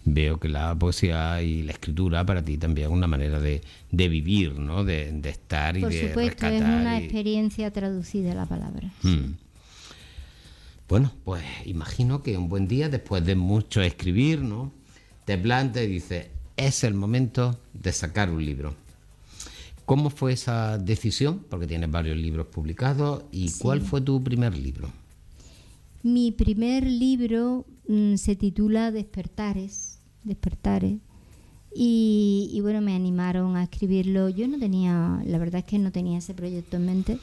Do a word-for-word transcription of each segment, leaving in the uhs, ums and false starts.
veo que la poesía y la escritura para ti también es una manera de, de vivir, ¿no? De, de estar y Por de supuesto, rescatar. es una y... experiencia traducida a la palabra. Mm. Sí. Bueno, pues imagino que un buen día, después de mucho escribir, ¿no? Te plantas y dices, es el momento de sacar un libro. ¿Cómo fue esa decisión? Porque tienes varios libros publicados. ¿Y Sí. cuál fue tu primer libro? Mi primer libro mmm, se titula Despertares, Despertares. Y, y bueno, me animaron a escribirlo. Yo no tenía, la verdad es que no tenía ese proyecto en mente,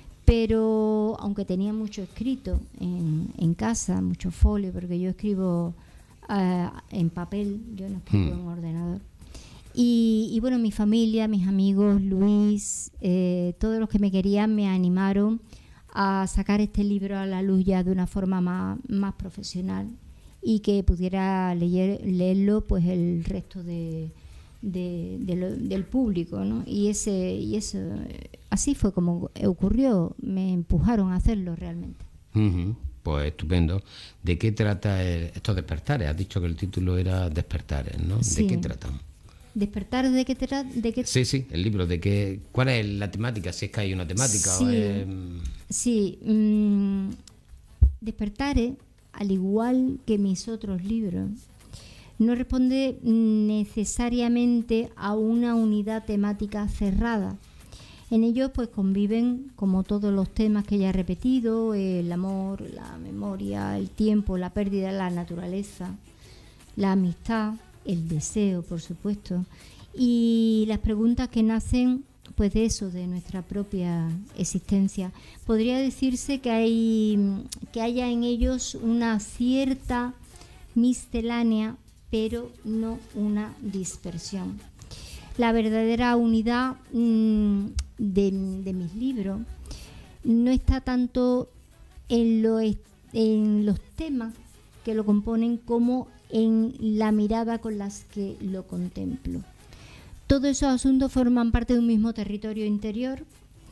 pero aunque tenía mucho escrito en, en casa, mucho folio, porque yo escribo uh, en papel, yo no escribo Hmm. en ordenador. Y, y bueno, mi familia, mis amigos, Luis, eh, todos los que me querían me animaron a sacar este libro a la luz ya de una forma más, más profesional y que pudiera leer, leerlo pues el resto de, de, de lo, del público, ¿no? Y ese y eso así fue como ocurrió, me empujaron a hacerlo realmente. Uh-huh. Pues estupendo. ¿De qué trata el, estos despertares? Has dicho que el título era Despertares, ¿no? Sí. ¿De qué tratan? ¿Despertar de qué trata? De qué... Sí, sí, el libro. ¿De qué? ¿Cuál es la temática? Si es que hay una temática. Sí, o es... sí. Mmm, Despertares, al igual que mis otros libros, no responde necesariamente a una unidad temática cerrada. En ellos pues conviven como todos los temas que ya he repetido, el amor, la memoria, el tiempo, la pérdida, la naturaleza, la amistad, el deseo, por supuesto, y las preguntas que nacen pues de eso, de nuestra propia existencia. Podría decirse que hay que haya en ellos una cierta miscelánea, pero no una dispersión. La verdadera unidad mmm, de, de mis libros no está tanto en, lo, en los temas que lo componen como en la mirada con las que lo contemplo. Todos esos asuntos forman parte de un mismo territorio interior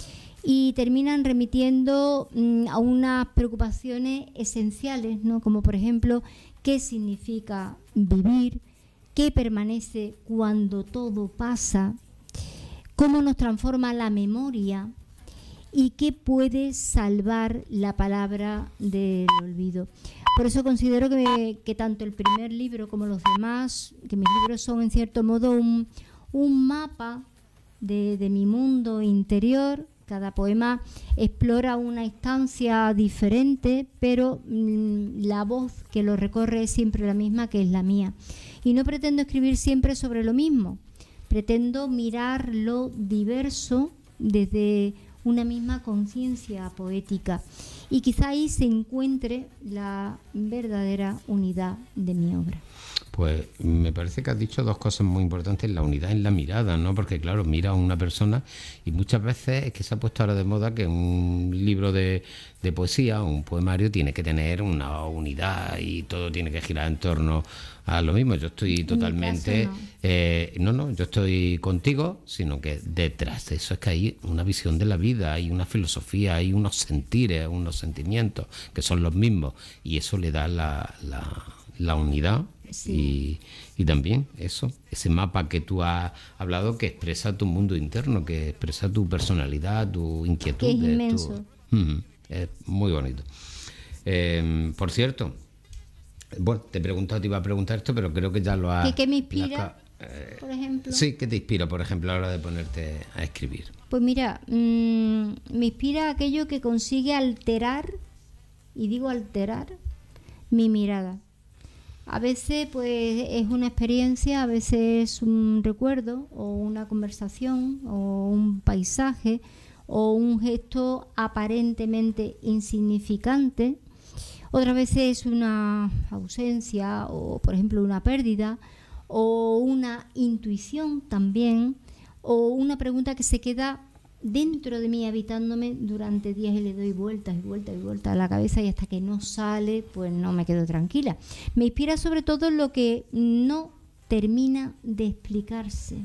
y terminan remitiendo mmm, a unas preocupaciones esenciales, ¿no? Como por ejemplo, ¿qué significa vivir? ¿Qué permanece cuando todo pasa? ¿Cómo nos transforma la memoria? ¿Y qué puede salvar la palabra del olvido? Por eso considero que, que tanto el primer libro como los demás, que mis libros son en cierto modo un, un mapa de, de mi mundo interior. Cada poema explora una instancia diferente, pero mmm, la voz que lo recorre es siempre la misma, que es la mía. Y no pretendo escribir siempre sobre lo mismo. Pretendo mirar lo diverso desde una misma conciencia poética. Y quizá ahí se encuentre la verdadera unidad de mi obra. Pues me parece que has dicho dos cosas muy importantes, la unidad en la mirada, ¿no? Porque claro, mira a una persona y muchas veces es que se ha puesto ahora de moda que un libro de, de poesía o un poemario tiene que tener una unidad y todo tiene que girar en torno a lo mismo. Yo estoy totalmente... No. Eh, no, no, yo estoy contigo, sino que detrás de eso es que hay una visión de la vida, hay una filosofía, hay unos sentires, unos sentimientos que son los mismos y eso le da la, la, la unidad. Sí. Y, y también eso, ese mapa que tú has hablado que expresa tu mundo interno, que expresa tu personalidad, tu inquietud. Que es inmenso. Tu, uh-huh, es muy bonito. Eh, por cierto, bueno, te he preguntado, te iba a preguntar esto, pero creo que ya lo has... ¿Qué, qué me inspira, la, eh, por ejemplo? Sí, ¿qué te inspira, por ejemplo, a la hora de ponerte a escribir? Pues mira, mmm, me inspira aquello que consigue alterar, y digo alterar, mi mirada. A veces pues es una experiencia, a veces es un recuerdo o una conversación o un paisaje o un gesto aparentemente insignificante. Otras veces es una ausencia o por ejemplo una pérdida o una intuición también o una pregunta que se queda dentro de mí habitándome durante días y le doy vueltas y vueltas y vueltas a la cabeza y hasta que no sale pues no me quedo tranquila. Me inspira sobre todo lo que no termina de explicarse.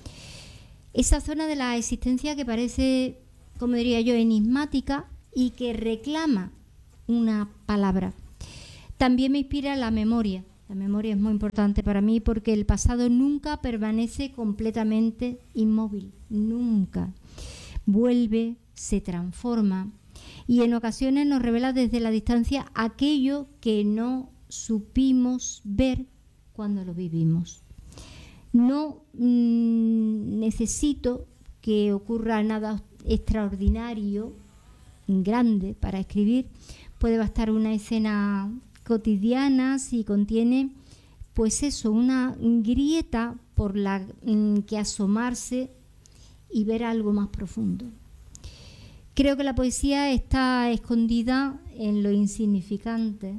Esa zona de la existencia que parece, como diría yo, enigmática y que reclama una palabra. También me inspira la memoria, La memoria es muy importante para mí porque el pasado nunca permanece completamente inmóvil, nunca. Vuelve, se transforma y en ocasiones nos revela desde la distancia aquello que no supimos ver cuando lo vivimos. No mmm, necesito que ocurra nada extraordinario, grande para escribir. Puede bastar una escena cotidiana si contiene, pues eso, una grieta por la mm, que asomarse y ver algo más profundo. Creo que la poesía está escondida en lo insignificante,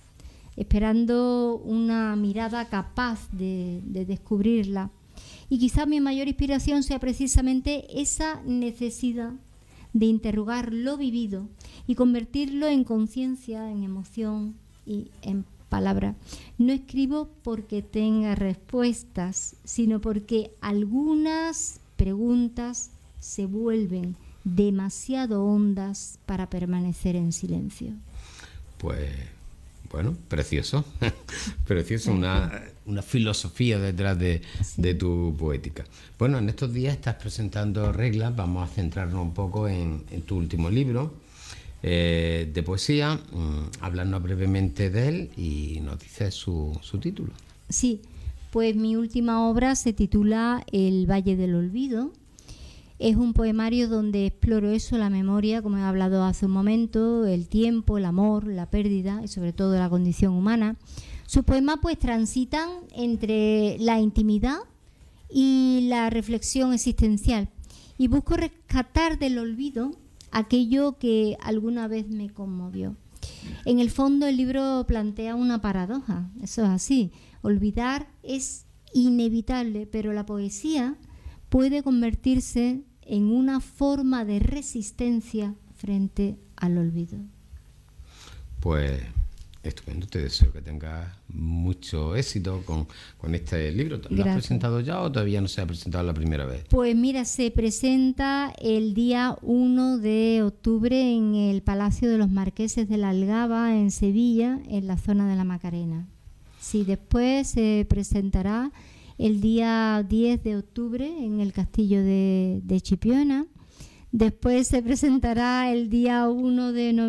esperando una mirada capaz de, de descubrirla. Y quizá mi mayor inspiración sea precisamente esa necesidad de interrogar lo vivido y convertirlo en conciencia, en emoción y en palabra. No escribo porque tenga respuestas, sino porque algunas preguntas se vuelven demasiado hondas para permanecer en silencio. Pues, bueno, precioso. Precioso, una, una filosofía detrás de, sí. de tu poética. Bueno, en estos días estás presentando Reglas. Vamos a centrarnos un poco en, en tu último libro eh, de poesía. Mm, háblanos brevemente de él y nos dices su, su título. Sí, pues mi última obra se titula El Valle del Olvido. Es un poemario donde exploro eso, la memoria, como he hablado hace un momento, el tiempo, el amor, la pérdida y sobre todo la condición humana. Sus poemas pues transitan entre la intimidad y la reflexión existencial y busco rescatar del olvido aquello que alguna vez me conmovió. En el fondo el libro plantea una paradoja, eso es así. Olvidar es inevitable, pero la poesía puede convertirse en una forma de resistencia frente al olvido. Pues estupendo, te deseo que tengas mucho éxito con, con este libro. ¿Lo Gracias. has presentado ya o todavía no se ha presentado la primera vez? Pues mira, se presenta el día uno de octubre en el Palacio de los Marqueses de la Algaba, en Sevilla, en la zona de la Macarena. Sí, después se presentará el día diez de octubre en el Castillo de, de Chipiona. Después se presentará el día uno de noviembre